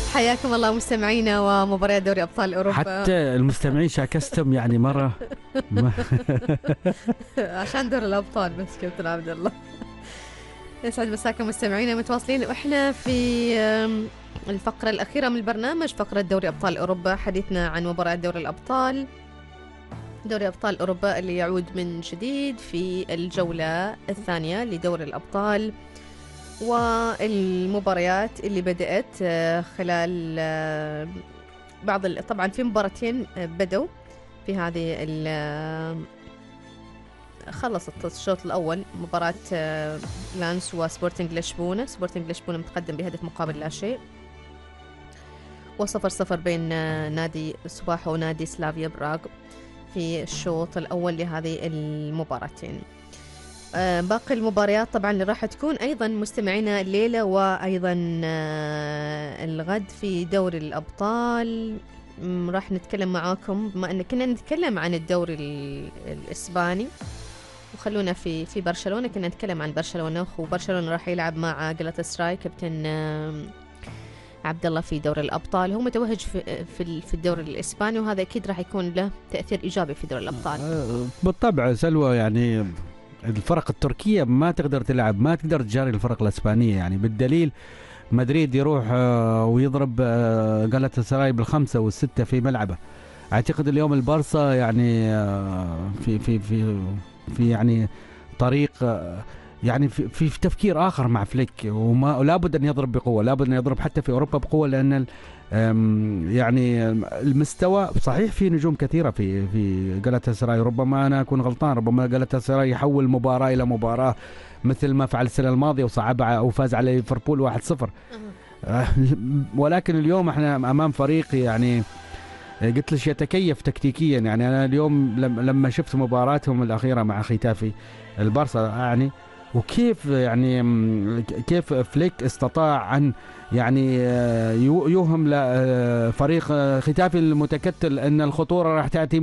حياكم الله مستمعينا ومباريات دوري أبطال أوروبا. حتى المستمعين شاكستم يعني مرة عشان دوري الأبطال بس كابتن عبد الله. يسعد مساكم مستمعينا، متواصلين وإحنا في الفقرة الأخيرة من البرنامج، فقرة دوري أبطال أوروبا. حديثنا عن مباريات دوري الأبطال، دوري أبطال أوروبا اللي يعود من جديد في الجولة الثانية لدوري الأبطال، والمباريات اللي بدأت خلال طبعا في مباراتين بدوا في هذه خلصت الشوط الأول، مباراة لانس وسبورتنج لشبونة. سبورتنج لشبونة متقدم بهدف مقابل لا شيء، و0-0 بين نادي سباحو ونادي سلافيا براغ في الشوط الأول لهذه المباراتين. باقي المباريات طبعا اللي راح تكون أيضا مستمعينا الليلة وأيضا الغد في دوري الأبطال. راح نتكلم معاكم بما أن كنا نتكلم عن الدوري الإسباني، وخلونا في برشلونة. كنا نتكلم عن برشلونة، وبرشلونة راح يلعب مع جلاتاسراي كابتن عبد الله في دوري الأبطال. هو متوهج في الدوري الإسباني، وهذا أكيد راح يكون له تأثير إيجابي في دوري الأبطال. بالطبع سلوى، يعني الفرق التركية ما تقدر تلعب، ما تقدر تجاري الفرق الإسبانية، يعني بالدليل مدريد يروح ويضرب جالاتا بالخمسة والستة في ملعبه. أعتقد اليوم البارسا يعني في يعني طريق، يعني في تفكير آخر مع فليك، ولا بد أن يضرب بقوة، لا بد أن يضرب حتى في أوروبا بقوة، لأن يعني المستوى صحيح في نجوم كثيرة في جالاتا، ربما أنا أكون غلطان، ربما جالاتا يحول مباراة إلى مباراة مثل ما فعل السنة الماضية وصعب أو فاز على ليفربول 1-0. ولكن اليوم احنا أمام فريق يعني قلت لش يتكيف تكتيكيا. يعني أنا اليوم لما شفت مباراتهم الأخيرة مع ختافي البارسا، يعني وكيف يعني كيف فليك استطاع أن يعني يوهم لفريق ختافي المتكتل أن الخطورة راح تأتي